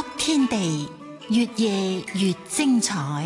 曲天地，越夜越精彩。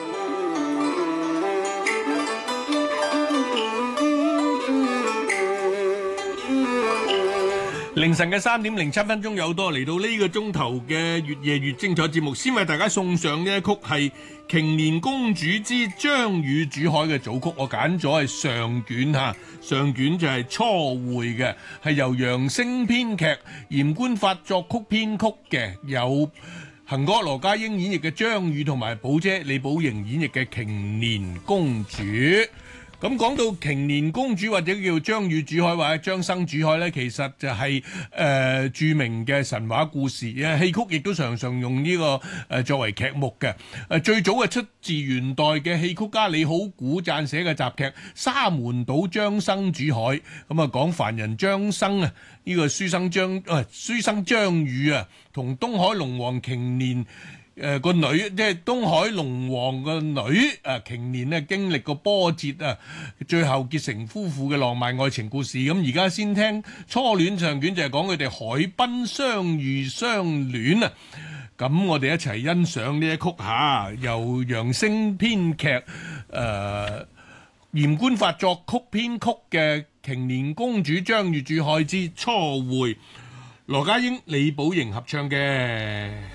凌晨嘅3:07有多，嚟到呢個鐘頭嘅越夜越精彩節目，先為大家送上呢一曲係《瓊年公主之張宇主海》嘅組曲，我揀咗係上卷嚇，上卷就係初會嘅，係由楊聲編劇、嚴官發作曲編曲嘅，有行哥羅家英演繹嘅張宇同埋寶姐李寶瑩演繹嘅瓊年公主。咁講到瓊年公主或者叫張宇主海或者張生主海呢，其實就係著名嘅神話故事，戲曲亦都常常用呢個作為劇目嘅。最早係出自元代嘅戲曲家李好古撰寫嘅雜劇《沙門島張生主海》，咁啊講凡人張生啊，呢個書生張宇啊，同東海龍王瓊年個女，即係東海龍王個女瓊年咧，經歷過波折啊，最後結成夫婦嘅浪漫愛情故事。咁而家先聽初戀上卷，就係講佢哋海濱相遇相戀啊。咁我哋一齊欣賞呢一曲下，由楊聲編劇嚴官發作曲編曲嘅《瓊年公主張宇主海之初會》，羅家英李寶瑩合唱嘅。